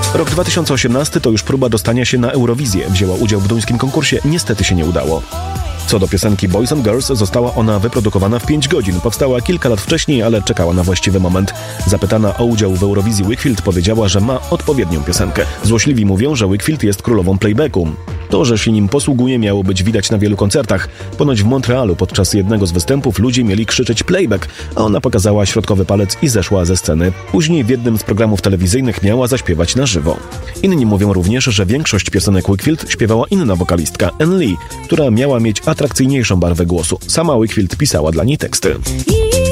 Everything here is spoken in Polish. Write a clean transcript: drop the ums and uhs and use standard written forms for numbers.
Rok 2018 to już próba dostania się na Eurowizję. Wzięła udział w duńskim konkursie, niestety się nie udało. Co do piosenki Boys and Girls, została ona wyprodukowana w 5 godzin. Powstała kilka lat wcześniej, ale czekała na właściwy moment. Zapytana o udział w Eurowizji Wakefield powiedziała, że ma odpowiednią piosenkę. Złośliwi mówią, że Wakefield jest królową playbacku. To, że się nim posługuje, miało być widać na wielu koncertach. Ponoć w Montrealu podczas jednego z występów ludzie mieli krzyczeć playback, a ona pokazała środkowy palec i zeszła ze sceny. Później w jednym z programów telewizyjnych miała zaśpiewać na żywo. Inni mówią również, że większość piosenek Wakefield śpiewała inna wokalistka, Ann Lee, która miała mieć atrakcyjniejszą barwę głosu. Sama Wakefield pisała dla niej teksty.